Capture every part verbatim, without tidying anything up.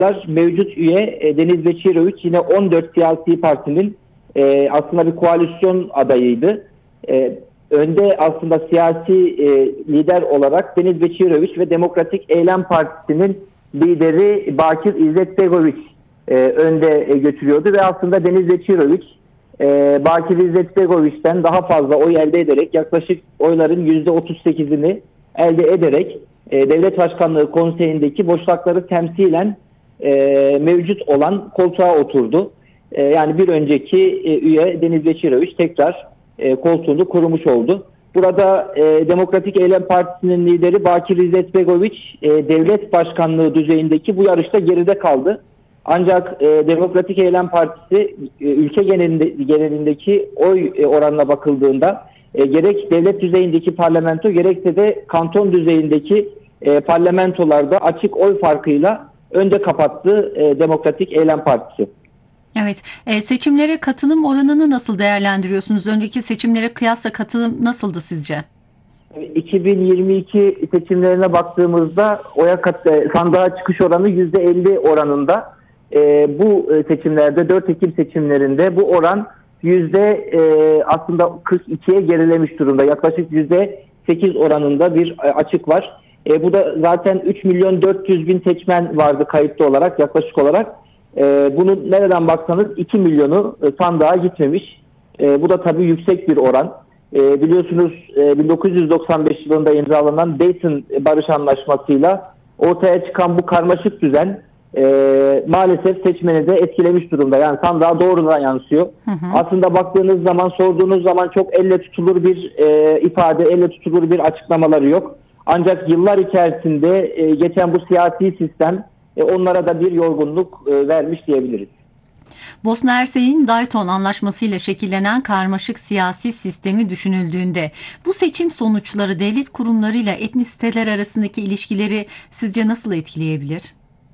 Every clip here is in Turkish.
Mevcut üye e, Deniz Beçiroviç yine on dört siyasi partinin e, aslında bir koalisyon adayıydı. E, önde aslında siyasi e, lider olarak Deniz Beçiroviç ve Demokratik Eylem Partisi'nin lideri Bakir İzzetbegoviç e, önde e, götürüyordu ve aslında Deniz Beçiroviç e, Bakir İzzetbegoviç'ten daha fazla oy elde ederek yaklaşık oyların yüzde otuz sekizini elde ederek e, Devlet Başkanlığı Konseyi'ndeki boşlukları temsilen e, mevcut olan koltuğa oturdu. E, yani bir önceki e, üye Deniz Beçiroviç tekrar e, koltuğunu korumuş oldu. Burada e, Demokratik Eylem Partisi'nin lideri Bakir İzzetbegoviç e, devlet başkanlığı düzeyindeki bu yarışta geride kaldı. Ancak e, Demokratik Eylem Partisi e, ülke genelinde, genelindeki oy e, oranına bakıldığında e, gerek devlet düzeyindeki parlamento gerekse de kanton düzeyindeki e, parlamentolarda açık oy farkıyla önde kapattı e, Demokratik Eylem Partisi. Evet, e, seçimlere katılım oranını nasıl değerlendiriyorsunuz? Önceki seçimlere kıyasla katılım nasıldı sizce? iki bin yirmi iki seçimlerine baktığımızda oya kat, sandığa çıkış oranı yüzde elli oranında. E, bu seçimlerde dört Ekim seçimlerinde bu oran yüzde e, aslında kırk ikiye gerilemiş durumda. Yaklaşık yüzde sekiz oranında bir açık var. E, bu da zaten üç milyon dört yüz bin seçmen vardı kayıtlı olarak yaklaşık olarak. E, bunun nereden baksanız iki milyonu sandığa gitmemiş. E, bu da tabii yüksek bir oran. E, biliyorsunuz e, bin dokuz yüz doksan beş yılında imzalanan Dayton Barış Anlaşması'yla ortaya çıkan bu karmaşık düzen e, maalesef seçmeni de etkilemiş durumda. Yani sandığa doğrudan yansıyor. Hı hı. Aslında baktığınız zaman, sorduğunuz zaman çok elle tutulur bir e, ifade, elle tutulur bir açıklamaları yok. Ancak yıllar içerisinde e, geçen bu siyasi sistem e, onlara da bir yorgunluk e, vermiş diyebiliriz. Bosna Hersek'in Dayton Anlaşması ile şekillenen karmaşık siyasi sistemi düşünüldüğünde bu seçim sonuçları devlet kurumlarıyla etnisiteler arasındaki ilişkileri sizce nasıl etkileyebilir?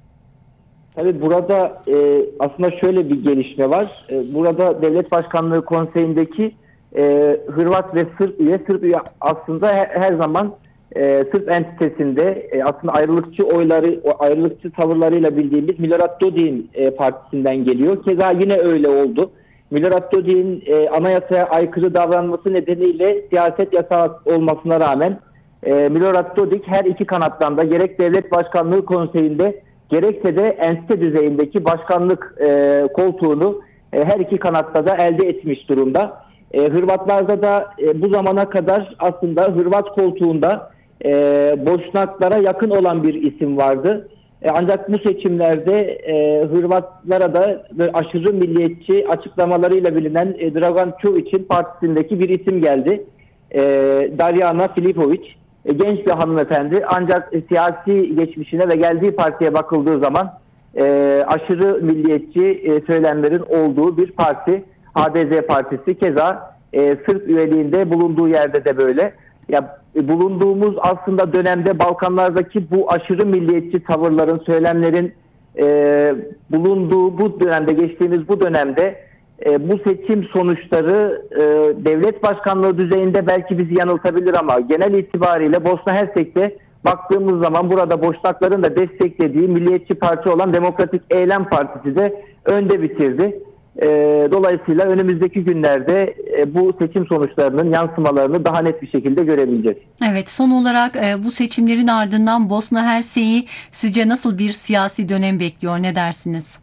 Evet, burada e, aslında şöyle bir gelişme var. E, burada Devlet Başkanlığı Konseyi'ndeki e, Hırvat ve Sırp üye, Sırp üye aslında her, her zaman e, Sırp entitesinde e, aslında ayrılıkçı oyları, ayrılıkçı tavırlarıyla bildiğimiz Milorad Dodik'in e, partisinden geliyor. Keza yine öyle oldu. Milorad Dodik'in e, anayasaya aykırı davranması nedeniyle siyaset yasağı olmasına rağmen e, Milorad Dodik her iki kanattan da gerek Devlet Başkanlığı Konseyi'nde gerekse de entite düzeyindeki başkanlık e, koltuğunu e, her iki kanatta da elde etmiş durumda. E, Hırvatlarda da e, bu zamana kadar aslında Hırvat koltuğunda e, Boşnaklara yakın olan bir isim vardı. E, ancak bu seçimlerde e, Hırvatlara da aşırı milliyetçi açıklamalarıyla bilinen e, Dragan Čović'in partisindeki bir isim geldi. E, Darjana Filipović. Genç bir hanımefendi ancak siyasi geçmişine ve geldiği partiye bakıldığı zaman e, aşırı milliyetçi e, söylemlerin olduğu bir parti, H D Z Partisi. Keza e, Sırp üyeliğinde bulunduğu yerde de böyle. Ya e, bulunduğumuz aslında dönemde Balkanlardaki bu aşırı milliyetçi tavırların, söylemlerin e, bulunduğu bu dönemde, geçtiğimiz bu dönemde E, bu seçim sonuçları e, devlet başkanlığı düzeyinde belki bizi yanıltabilir ama genel itibariyle Bosna Hersek'te baktığımız zaman burada Boşnakların da desteklediği milliyetçi parti olan Demokratik Eylem Partisi de önde bitirdi. E, dolayısıyla önümüzdeki günlerde e, bu seçim sonuçlarının yansımalarını daha net bir şekilde görebileceğiz. Evet, son olarak e, bu seçimlerin ardından Bosna Hersek'i sizce nasıl bir siyasi dönem bekliyor, ne dersiniz?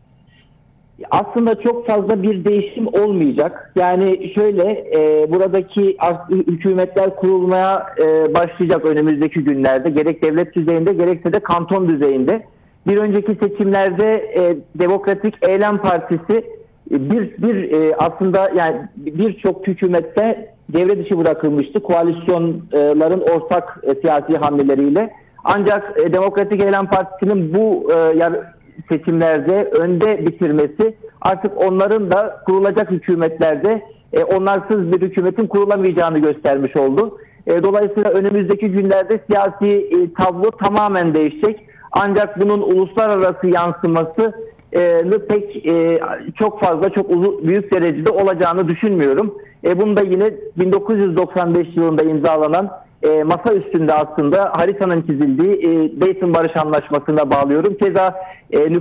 Aslında çok fazla bir değişim olmayacak. Yani şöyle e, buradaki hükümetler kurulmaya e, başlayacak önümüzdeki günlerde. Gerek devlet düzeyinde gerekse de kanton düzeyinde. Bir önceki seçimlerde e, Demokratik Eylem Partisi e, bir bir e, aslında yani birçok hükümette devre dışı bırakılmıştı koalisyonların ortak e, siyasi hamleleriyle. Ancak e, Demokratik Eylem Partisi'nin bu e, seçimlerde önde bitirmesi artık onların da kurulacak hükümetlerde e, onlarsız bir hükümetin kurulamayacağını göstermiş oldu. E, dolayısıyla önümüzdeki günlerde siyasi e, tablo tamamen değişecek. Ancak bunun uluslararası yansıması e, pek e, çok fazla, çok uzun, büyük derecede olacağını düşünmüyorum. E, bunu da yine bin dokuz yüz doksan beş yılında imzalanan E, masa üstünde aslında haritanın çizildiği e, Dayton Barış Anlaşması'na bağlıyorum. Keza e,